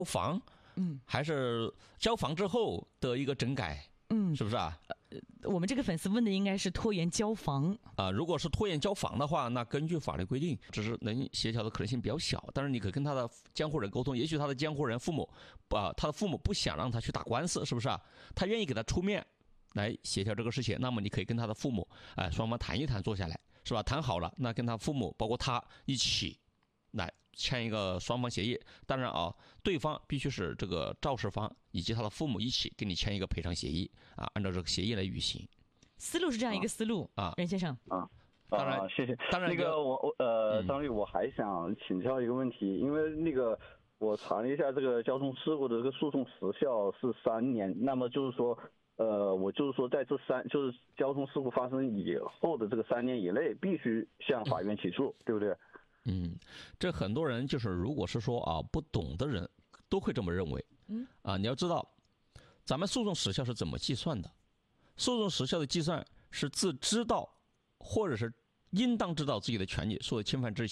房，还是交房之后的一个整改，是不是啊？ 我们这个粉丝问的应该是拖延交房如果是拖延交房的话，那根据法律规定，只是能协调的可能性比较小。但是你可以跟他的监护人沟通，也许他的监护人父母他的父母不想让他去打官司，是不是啊？他愿意给他出面来协调这个事情，那么你可以跟他的父母双方谈一谈，坐下来，是吧？谈好了，那跟他父母包括他一起来签一个双方协议。当然对方必须是这个肇事方以及他的父母一起跟你签一个赔偿协议按照这个协议来履行。 思路是这样一个思路任先生当然谢谢。 当然那个张律，我还想请教一个问题，因为那个我查了一下，这个交通事故的这个诉讼时效是3年，那么就是说我就是说在就是交通事故发生以后的这个3年以内必须向法院起诉，对不对？ 这很多人就是如果是说不懂的人都会这么认为。你要知道咱们诉讼时效是怎么计算的。诉讼时效的计算是自知道或者是应当知道自己的权利受到侵犯之前